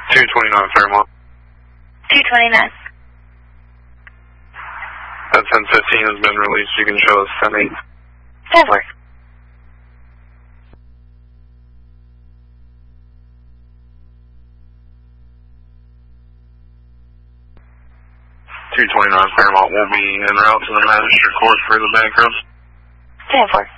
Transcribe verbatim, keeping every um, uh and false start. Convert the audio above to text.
two twenty-nine Fairmont. two twenty-nine. That ten fifteen has been released. You can show us ten eight. That works. two twenty-nine Fairmont will be en route to the magistrate court for the bankruptcy. That works.